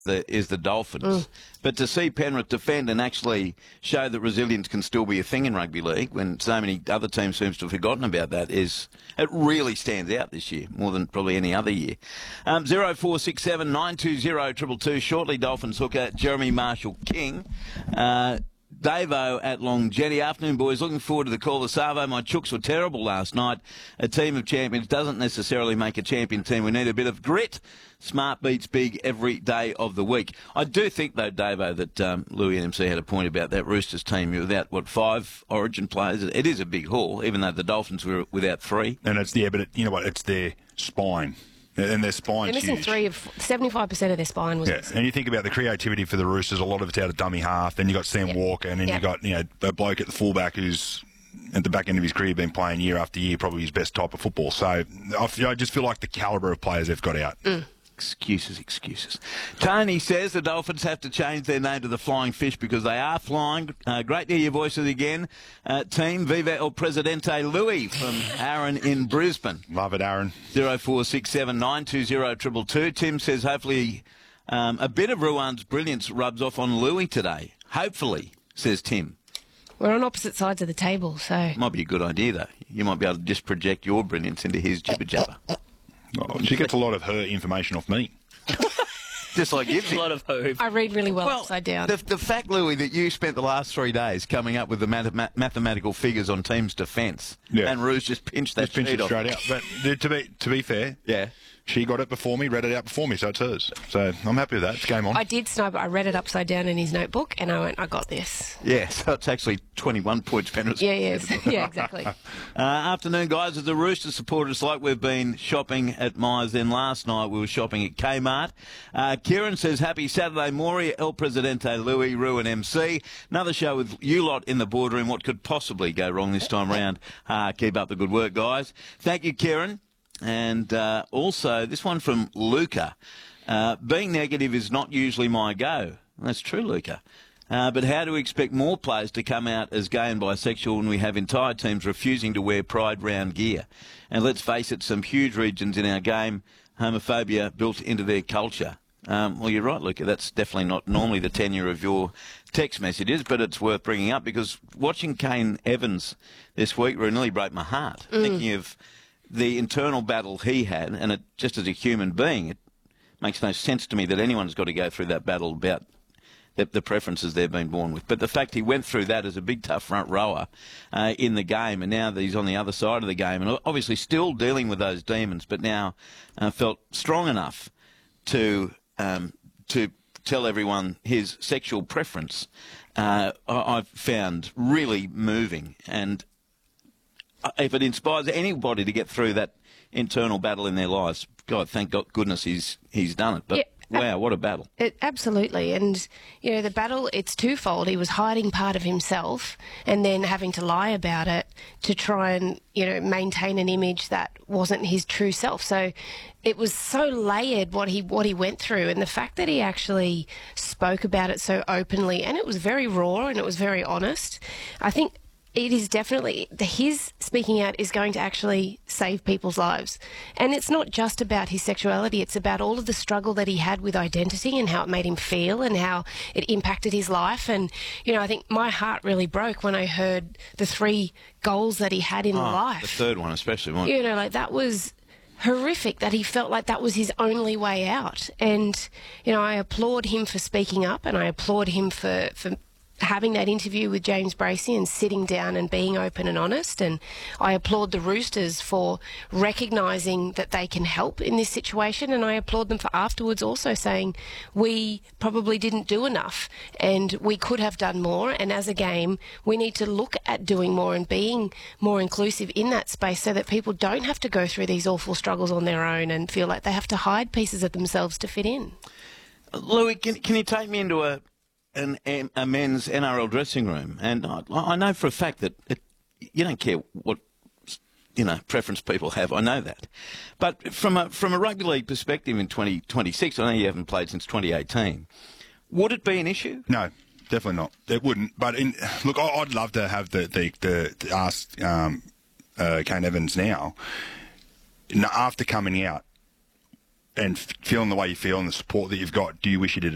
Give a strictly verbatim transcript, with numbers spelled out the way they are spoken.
the, is the Dolphins. Mm. But to see Penrith defend and actually show that resilience can still be a thing in rugby league when so many other teams seem to have forgotten about that is it really stands out this year more than probably any other year. Um, zero four six seven nine two zero two two two. Shortly, Dolphins hooker Jeremy Marshall-King. Uh, Davo at Longjetti. Afternoon, boys. Looking forward to the call to Savo. My Chooks were terrible last night. A team of champions doesn't necessarily make a champion team. We need a bit of grit. Smart beats big every day of the week. I do think, though, Davo, that um, Louis M C had a point about that Roosters team without, what, five Origin players. It is a big haul, even though the Dolphins were without three. And it's, yeah, but it, you know what, it's their spine. And their spine's They're missing huge. three of seventy-five percent of their spine was yeah. missing. And you think about the creativity for the Roosters, a lot of it's out of dummy half. Then you got Sam yep. Walker, and then yep. you got you know a bloke at the fullback who's at the back end of his career been playing year after year, probably his best type of football. So I, feel, I just feel like the calibre of players they've got out. Mm. Excuses, excuses. Tony says the Dolphins have to change their name to the Flying Fish because they are flying. Uh, great to hear your voices again. Uh, team Viva El Presidente Louis from Aaron in Brisbane. Love it, Aaron. zero four six seven nine two zero two two two. Tim says hopefully um, a bit of Ruan's brilliance rubs off on Louis today. Hopefully, says Tim. We're on opposite sides of the table, so... Might be a good idea, though. You might be able to just project your brilliance into his jibber-jabber. Oh, she gets a lot of her information off me. Just like you. A lot of hope. I read really well, well upside down. The, the fact, Louis, that you spent the last three days coming up with the math- mathematical figures on teams' defence, yeah. and Ruse just pinched that just pinched sheet it off. straight out. But to be to be fair, yeah, she got it before me, read it out before me, so it's hers. So I'm happy with that. It's game on. I did snipe it. I read it upside down in his notebook, and I went, I got this. Yeah, so it's actually twenty-one points Penrith. Yeah, yes. yeah, exactly. Uh, afternoon, guys. As a Roosters supporters, like we've been shopping at Myers, then last night we were shopping at Kmart. Uh, Kieran says, happy Saturday, Maury, El Presidente, Louis, Rue and M C. Another show with you lot in the boardroom. What could possibly go wrong this time round? Uh, keep up the good work, guys. Thank you, Kieran. And uh, also, this one from Luca. Uh, being negative is not usually my go. That's true, Luca. Uh, but how do we expect more players to come out as gay and bisexual when we have entire teams refusing to wear Pride round gear? And let's face it, some huge regions in our game, homophobia built into their culture. Um, well, you're right, Luca. That's definitely not normally the tenure of your text messages, but it's worth bringing up because watching Kane Evans this week really broke my heart. Mm. Thinking of the internal battle he had, and it, just as a human being, it makes no sense to me that anyone's got to go through that battle about the, the preferences they've been born with. But the fact he went through that as a big, tough front rower uh, in the game, and now that he's on the other side of the game, and obviously still dealing with those demons, but now uh, felt strong enough to um, to tell everyone his sexual preference, uh, I, I've found really moving. And if it inspires anybody to get through that internal battle in their lives, God, thank God, goodness he's he's done it. But yeah. Wow, what a battle. It, absolutely. And, you know, the battle, it's twofold. He was hiding part of himself and then having to lie about it to try and, you know, maintain an image that wasn't his true self. So it was so layered what he what he went through, and the fact that he actually spoke about it so openly, and it was very raw and it was very honest. I think it is definitely, his speaking out is going to actually save people's lives. And it's not just about his sexuality, it's about all of the struggle that he had with identity and how it made him feel and how it impacted his life. And, you know, I think my heart really broke when I heard the three goals that he had in oh, life. The third one especially. Wasn't it? You know, like that was horrific, that he felt like that was his only way out. And, you know, I applaud him for speaking up, and I applaud him for... for having that interview with James Bracey and sitting down and being open and honest. And I applaud the Roosters for recognising that they can help in this situation, and I applaud them for afterwards also saying we probably didn't do enough and we could have done more, and as a game we need to look at doing more and being more inclusive in that space so that people don't have to go through these awful struggles on their own and feel like they have to hide pieces of themselves to fit in. Louis, can, can you take me into a An, a men's N R L dressing room? And I, I know for a fact that it, you don't care what, you know, preference people have. I know that. But from a from a rugby league perspective in twenty twenty-six, I know you haven't played since twenty eighteen. Would it be an issue? No, definitely not. It wouldn't. But in, look, I'd love to have the the, the, the ask um, uh, Kane Evans now, after coming out and feeling the way you feel and the support that you've got. Do you wish you did